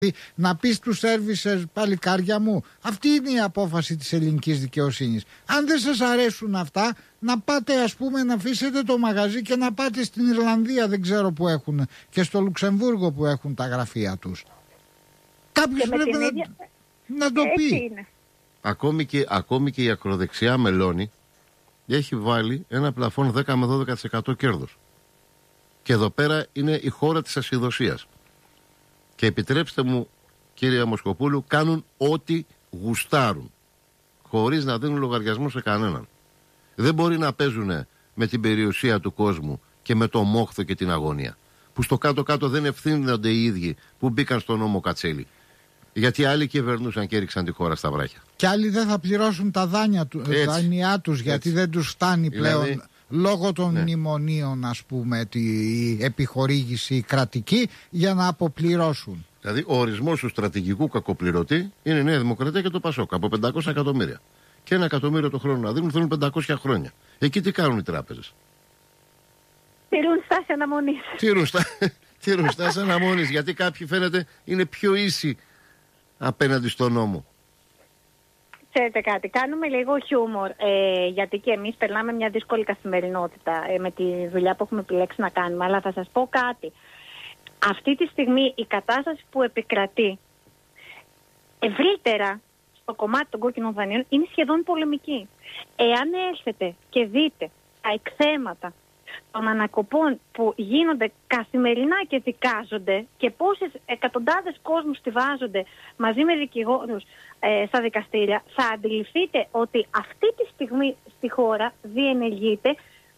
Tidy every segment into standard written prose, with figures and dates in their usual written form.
Να πεις τους services, παλικάρια μου, αυτή είναι η απόφαση της ελληνικής δικαιοσύνης. Αν δεν σας αρέσουν αυτά, να πάτε, ας πούμε, να αφήσετε το μαγαζί και να πάτε στην Ιρλανδία, δεν ξέρω που έχουν, και στο Λουξεμβούργο που έχουν τα γραφεία τους. Κάποιος πρέπει να το πει. Ακόμη και η ακροδεξιά Μελώνη έχει βάλει ένα πλαφόν 10 με 12% κέρδος. Και εδώ πέρα είναι η χώρα της ασυδοσίας. Και επιτρέψτε μου, κύριε Μοσκοπούλου, κάνουν ό,τι γουστάρουν, χωρίς να δίνουν λογαριασμό σε κανέναν. Δεν μπορεί να παίζουν με την περιουσία του κόσμου και με το μόχθο και την αγωνία, που στο κάτω-κάτω δεν ευθύνονται οι ίδιοι που μπήκαν στον νόμο Κατσέλη. Γιατί άλλοι κυβερνούσαν και έριξαν τη χώρα στα βράχια. Και άλλοι δεν θα πληρώσουν τα δάνειά τους, γιατί δεν τους φτάνει πλέον, δηλαδή, λόγω των μνημονίων, ας πούμε, τη επιχορήγηση κρατική, για να αποπληρώσουν. Δηλαδή ο ορισμός του στρατηγικού κακοπληρωτή είναι η Νέα Δημοκρατία και το Πασόκ, από 500 εκατομμύρια. Και 1 εκατομμύριο το χρόνο να δίνουν, θέλουν 500 χρόνια. Εκεί τι κάνουν οι τράπεζες? Τηρούν στάση αναμονής. Τηρούν στάση αναμονής, γιατί κάποιοι φαίνεται είναι πιο ίσοι απέναντι στον νόμο. Ξέρετε κάτι, κάνουμε λίγο χιούμορ, γιατί και εμείς περνάμε μια δύσκολη καθημερινότητα με τη δουλειά που έχουμε επιλέξει να κάνουμε. Αλλά θα σας πω κάτι. Αυτή τη στιγμή η κατάσταση που επικρατεί ευρύτερα στο κομμάτι των κόκκινων δανείων είναι σχεδόν πολεμική. Εάν έρθετε και δείτε τα εκθέματα των ανακοπών που γίνονται καθημερινά και δικάζονται και πόσες εκατοντάδες κόσμους στιβάζονται μαζί με δικηγόρους στα δικαστήρια, θα αντιληφθείτε ότι αυτή τη στιγμή στη χώρα διενεργείται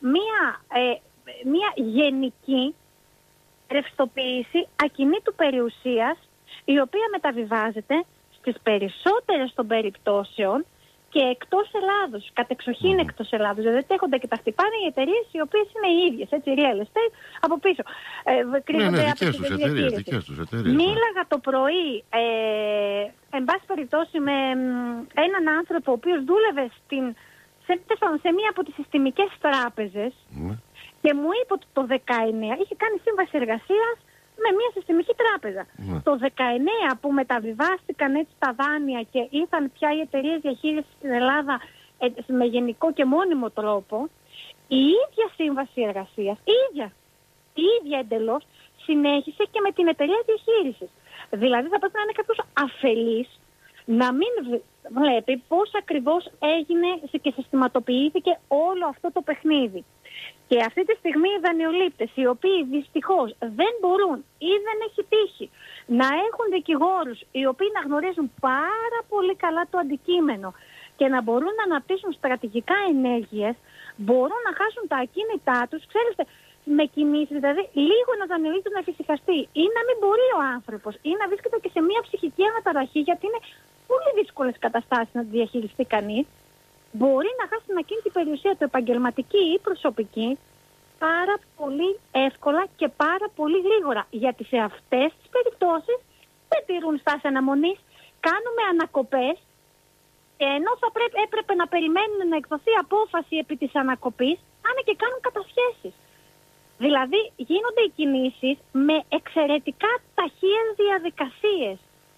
μία γενική ρευστοποίηση ακινήτου περιουσίας, η οποία μεταβιβάζεται στις περισσότερες των περιπτώσεων και εκτός Ελλάδος, κατεξοχήν εκτός Ελλάδος. Δηλαδή δέχονται και τα χτυπάνε οι εταιρείες οι οποίες είναι οι ίδιες, έτσι, real estate, από πίσω. Κρύβονται από τις εταιρείες. Μίλαγα το πρωί, εν πάση περιπτώσει, με έναν άνθρωπο ο οποίος δούλευε σε μία από τις συστημικές τράπεζες και μου είπε ότι το 19 είχε κάνει σύμβαση εργασίας με μια συστημική τράπεζα. Το 19 που μεταβιβάστηκαν έτσι τα δάνεια και ήρθαν πια οι εταιρείες διαχείρισης στην Ελλάδα με γενικό και μόνιμο τρόπο, η ίδια σύμβαση εργασίας, η ίδια εντελώς, συνέχισε και με την εταιρεία διαχείρισης. Δηλαδή θα πρέπει να είναι κάποιος αφελής να μην βλέπει πώς ακριβώς έγινε και συστηματοποιήθηκε όλο αυτό το παιχνίδι. Και αυτή τη στιγμή οι δανειολήπτες, οι οποίοι δυστυχώς δεν μπορούν ή δεν έχει τύχει να έχουν δικηγόρους οι οποίοι να γνωρίζουν πάρα πολύ καλά το αντικείμενο και να μπορούν να αναπτύσσουν στρατηγικά ενέργειες, μπορούν να χάσουν τα ακίνητά τους, ξέρετε, με κινήσεις, δηλαδή λίγο να δανειολήπτες να εφησυχαστεί ή να μην μπορεί ο άνθρωπος ή να βρίσκεται και σε μια ψυχική αναταραχή, γιατί είναι πολύ δύσκολες καταστάσεις να τη διαχειριστεί κανείς. Μπορεί να χάσει την ακίνητη περιουσία του, επαγγελματική ή προσωπική, πάρα πολύ εύκολα και πάρα πολύ γρήγορα. Γιατί σε αυτές τις περιπτώσεις δεν τηρούν στάση αναμονής, κάνουμε ανακοπές, ενώ θα έπρεπε να περιμένουν να εκδοθεί απόφαση επί της ανακοπής, πάνε και κάνουν κατασχέσεις. Δηλαδή γίνονται οι κινήσεις με εξαιρετικά ταχείες διαδικασίες.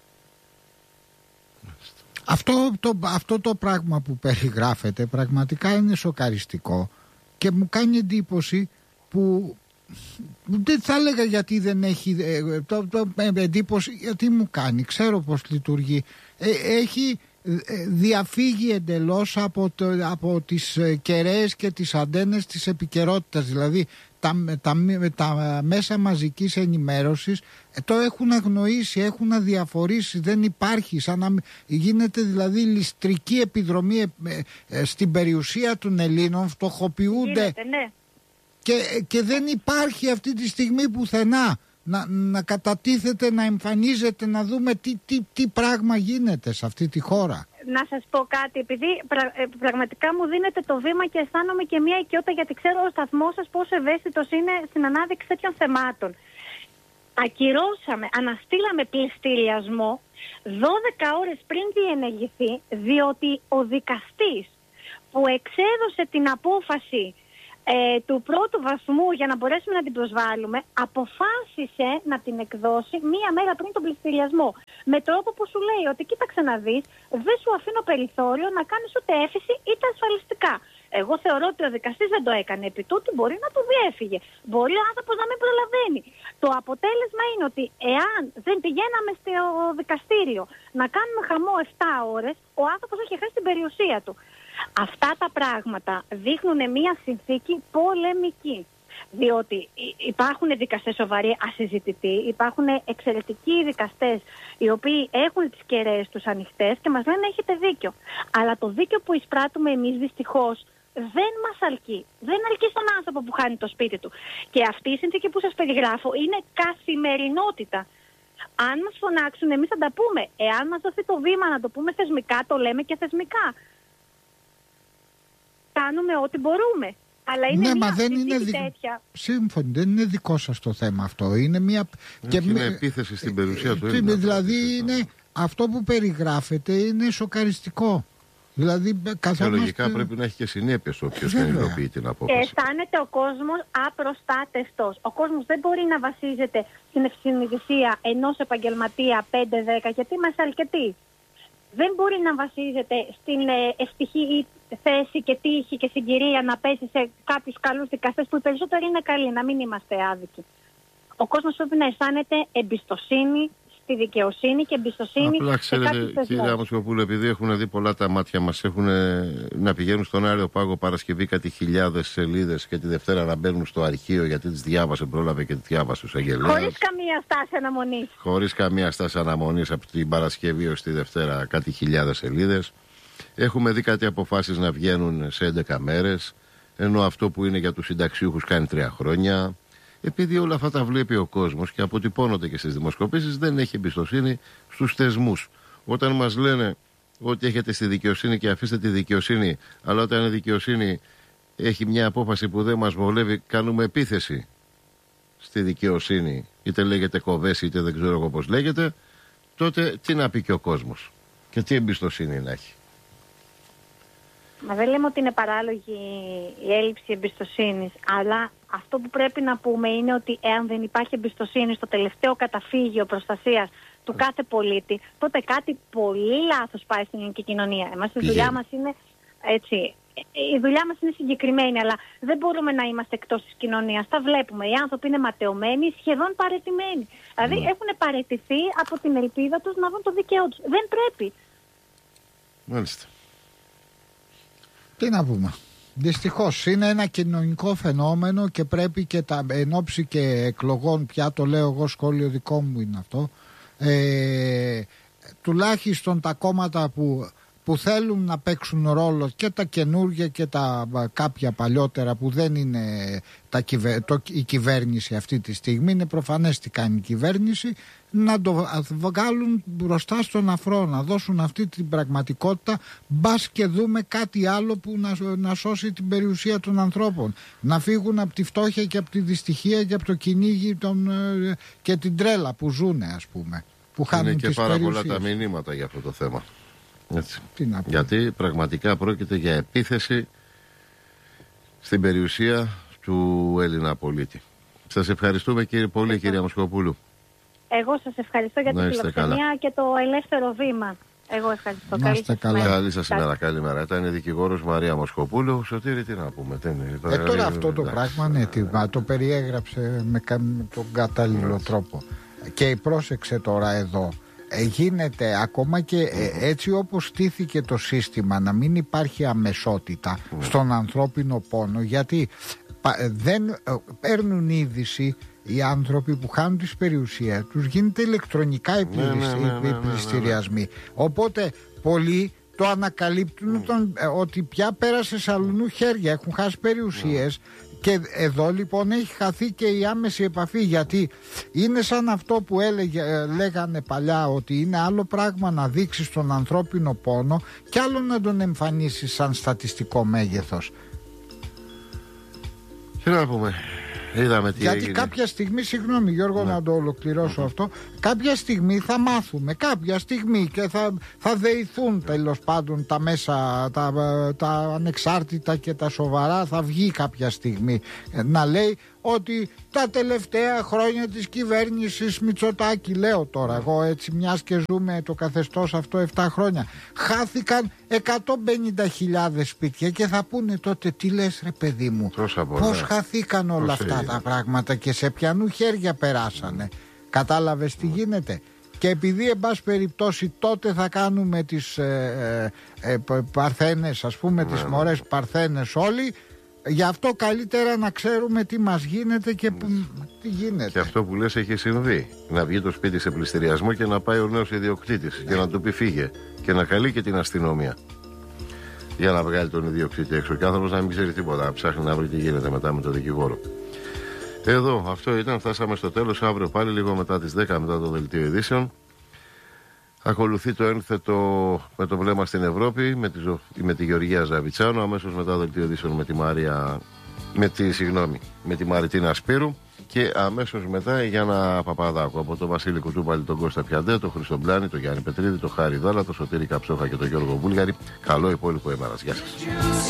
Αυτό το πράγμα που περιγράφεται πραγματικά είναι σοκαριστικό και μου κάνει εντύπωση που δεν θα έλεγα γιατί δεν έχει εντύπωση, γιατί μου κάνει, ξέρω πως λειτουργεί, έχει διαφύγει εντελώς από τις κεραίες και τις αντένες της επικαιρότητας. Δηλαδή τα μέσα μαζικής ενημέρωσης το έχουν αγνοήσει, έχουν αδιαφορήσει, δεν υπάρχει, σαν να γίνεται δηλαδή ληστρική επιδρομή στην περιουσία των Ελλήνων, φτωχοποιούνται, ναι. Και δεν υπάρχει αυτή τη στιγμή πουθενά να κατατίθεται, να εμφανίζεται, να δούμε τι πράγμα γίνεται σε αυτή τη χώρα. Να σας πω κάτι, επειδή πραγματικά μου δίνετε το βήμα και αισθάνομαι και μια οικειότητα, γιατί ξέρω ο σταθμός σας πόσο ευαίσθητος είναι στην ανάδειξη τέτοιων θεμάτων. Αναστήλαμε πληστηριασμό 12 ώρες πριν διενεργηθεί, διότι ο δικαστής που εξέδωσε την απόφαση του πρώτου βαθμού για να μπορέσουμε να την προσβάλλουμε, αποφάσισε να την εκδώσει μία μέρα πριν τον πληστηριασμό. Με τρόπο που σου λέει ότι κοίταξε να δεις, δεν σου αφήνω περιθώριο να κάνεις ούτε έφεση είτε ασφαλιστικά. Εγώ θεωρώ ότι ο δικαστής δεν το έκανε. Επί τούτου μπορεί να του διέφυγε. Μπορεί ο άνθρωπος να μην προλαβαίνει. Το αποτέλεσμα είναι ότι εάν δεν πηγαίναμε στο δικαστήριο να κάνουμε χαμό 7 ώρες, ο άνθρωπος έχει χάσει την περιουσία του. Αυτά τα πράγματα δείχνουν μια συνθήκη πολεμική. Διότι υπάρχουν δικαστές σοβαροί, ασυζητητοί, υπάρχουν εξαιρετικοί δικαστές οι οποίοι έχουν τις κεραίες τους ανοιχτές και μας λένε έχετε δίκιο. Αλλά το δίκιο που εισπράττουμε εμείς δυστυχώς δεν μας αρκεί. Δεν αρκεί στον άνθρωπο που χάνει το σπίτι του. Και αυτή η συνθήκη που σας περιγράφω είναι καθημερινότητα. Αν μας φωνάξουν, εμείς θα τα πούμε. Εάν μας δοθεί το βήμα να το πούμε θεσμικά, το λέμε και θεσμικά. Κάνουμε ό,τι μπορούμε. Αλλά είναι μια συνθήκη τέτοια. Σύμφωνοι, δεν είναι δικό σας το θέμα αυτό. Είναι μια... είναι επίθεση στην περιουσία του Έλληνα. Δηλαδή είναι... αυτό που περιγράφεται είναι σοκαριστικό. Δηλαδή, λογικά πρέπει να έχει και συνέπειες όποιος δεν υλοποιεί την απόφαση. Και αισθάνεται ο κόσμος απροστάτευτος. Ο κόσμος δεν μπορεί να βασίζεται στην ευσυνειδησία ενός επαγγελματία 5-10, γιατί είμαστε αρκετοί. Δεν μπορεί να βασίζεται στην ευτυχή θέση και τύχη και συγκυρία να πέσει σε κάποιους καλούς δικαστές που οι περισσότεροι είναι καλοί, να μην είμαστε άδικοι. Ο κόσμος πρέπει να αισθάνεται εμπιστοσύνη στη δικαιοσύνη και εμπιστοσύνη. Απλά ξέρετε, κύριε Αμοσιοπούλου, επειδή έχουν δει πολλά τα μάτια μας, έχουν να πηγαίνουν στον Άριο Πάγο Παρασκευή κάτι χιλιάδες σελίδες και τη Δευτέρα να μπαίνουν στο αρχείο γιατί τις διάβασε, πρόλαβε και τις διάβασε ο εισαγγελέας. Χωρίς καμία στάση αναμονής. Χωρίς καμία στάση αναμονής από την Παρασκευή ως τη Δευτέρα κάτι χιλιάδες σελίδες. Έχουμε δει κάτι αποφάσεις να βγαίνουν σε 11 μέρες, ενώ αυτό που είναι για τους συνταξιούχους κάνει 3 χρόνια. Επειδή όλα αυτά τα βλέπει ο κόσμος και αποτυπώνονται και στις δημοσκοπήσεις, δεν έχει εμπιστοσύνη στους θεσμούς. Όταν μας λένε ότι έχετε στη δικαιοσύνη και αφήστε τη δικαιοσύνη, αλλά όταν η δικαιοσύνη έχει μια απόφαση που δεν μας βολεύει, κάνουμε επίθεση στη δικαιοσύνη, είτε λέγεται κοβέση είτε δεν ξέρω εγώ πώς λέγεται, τότε τι να πει και ο κόσμος και τι εμπιστοσύνη να έχει. Μα δεν λέμε ότι είναι παράλογη η έλλειψη εμπιστοσύνης, αλλά αυτό που πρέπει να πούμε είναι ότι εάν δεν υπάρχει εμπιστοσύνη στο τελευταίο καταφύγιο προστασίας του κάθε πολίτη, τότε κάτι πολύ λάθος πάει στην ελληνική κοινωνία. Εμάς η δουλειά μας είναι έτσι. Η δουλειά μας είναι συγκεκριμένη, αλλά δεν μπορούμε να είμαστε εκτός της κοινωνίας. Τα βλέπουμε. Οι άνθρωποι είναι ματαιωμένοι, σχεδόν παραιτημένοι. Δηλαδή έχουν παραιτηθεί από την ελπίδα τους να βρουν το δικαίω τους. Δεν πρέπει. Μάλιστα. Τι να πούμε. Δυστυχώς είναι ένα κοινωνικό φαινόμενο και πρέπει και εν ώψη και εκλογών, πια το λέω εγώ, σχόλιο δικό μου είναι αυτό, τουλάχιστον τα κόμματα που θέλουν να παίξουν ρόλο, και τα καινούργια και τα κάποια παλιότερα που δεν είναι η κυβέρνηση αυτή τη στιγμή, είναι προφανές τι κάνει η κυβέρνηση, να το βγάλουν μπροστά στον αφρό, να δώσουν αυτή την πραγματικότητα, μπας και δούμε κάτι άλλο που να σώσει την περιουσία των ανθρώπων, να φύγουν από τη φτώχεια και από τη δυστυχία και από το κυνήγι και την τρέλα που ζουνε, ας πούμε, που χάνουν είναι και τις πάρα περιουσίες. πολλά τα μηνύματα για αυτό το θέμα. Έτσι. Γιατί πραγματικά πρόκειται για επίθεση στην περιουσία του Έλληνα πολίτη. Σας ευχαριστούμε πολύ, κυρία Μοσκοπούλου. Εγώ σας ευχαριστώ για την φιλοξενία και το ελεύθερο βήμα. Εγώ ευχαριστώ. Καλή σας ημέρα. Καλημέρα. Ήταν η δικηγόρος Μαρία Μοσκοπούλου. Σωτήρη, τι να πούμε. Τώρα αυτό το πράγμα το περιέγραψε με τον κατάλληλο τρόπο. Και πρόσεξε τώρα εδώ. Γίνεται ακόμα και έτσι όπως στήθηκε το σύστημα, να μην υπάρχει αμεσότητα στον ανθρώπινο πόνο, γιατί δεν παίρνουν είδηση οι άνθρωποι που χάνουν τις περιουσίες τους, γίνεται ηλεκτρονικά οι πληστηριασμοί. Οπότε πολλοί το ανακαλύπτουν ότι πια πέρασε σε αλλού χέρια, έχουν χάσει περιουσίες. Και εδώ λοιπόν έχει χαθεί και η άμεση επαφή, γιατί είναι σαν αυτό που λέγανε παλιά, ότι είναι άλλο πράγμα να δείξεις τον ανθρώπινο πόνο και άλλο να τον εμφανίσεις σαν στατιστικό μέγεθος. Τι να πούμε. Είδαμε τι Γιατί έγινε. κάποια στιγμή, συγγνώμη Γιώργο, να το ολοκληρώσω αυτό, κάποια στιγμή θα μάθουμε, κάποια στιγμή, και θα δεηθούν τέλος πάντων τα μέσα, τα ανεξάρτητα και τα σοβαρά, θα βγει κάποια στιγμή να λέει ότι τα τελευταία χρόνια της κυβέρνησης Μητσοτάκη, λέω τώρα εγώ έτσι, μιας και ζούμε το καθεστώς αυτό 7 χρόνια, χάθηκαν 150.000 σπίτια, και θα πούνε τότε, τι λες ρε παιδί μου, πώς χαθήκαν όλα αυτά τα πράγματα και σε ποιανού χέρια περάσανε. Κατάλαβες τι γίνεται? Και επειδή εν πάση περιπτώσει τότε θα κάνουμε τις παρθένες, ας πούμε, τις μωρές παρθένες όλοι, γι' αυτό καλύτερα να ξέρουμε τι μας γίνεται και τι γίνεται. Και αυτό που λες έχει συμβεί. Να βγει το σπίτι σε πληστηριασμό και να πάει ο νέος ιδιοκτήτης και να του πει φύγε, και να καλεί και την αστυνομία για να βγάλει τον ιδιοκτήτη έξω. Και ο άνθρωπος να μην ξέρει τίποτα, να ψάχνει να βρει τι γίνεται μετά με τον δικηγόρο. Εδώ, αυτό ήταν, φτάσαμε στο τέλος. Αύριο πάλι λίγο μετά τις 10, μετά το δελτίο ειδήσεων, ακολουθεί το ένθετο με το βλέμμα στην Ευρώπη με τη Γεωργία Ζαβιτσάνο. Αμέσως μετά το δελτίο ειδήσεων με τη Μαριτίνα Σπύρου. Και αμέσως μετά η Γιάννα Παπαδάκου. Από τον Βασίλη Κουτούπαλη, τον Κώστα Πιαντέ, τον Χρήστο Μπλάνη, τον Γιάννη Πετρίδη, τον Χάρη Δάλα, τον Σωτήρη Καψόχα και τον Γιώργο Βούλγαρη. Καλό υπόλοιπο ημέρας. Γεια σας.